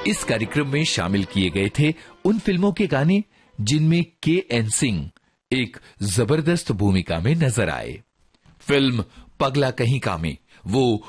इस कार्यक्रम में शामिल किए गए थे उन फिल्मों के गाने जिनमें के.एन. सिंह एक जबरदस्त भूमिका में नजर आए। फिल्म पगला कहीं का में वो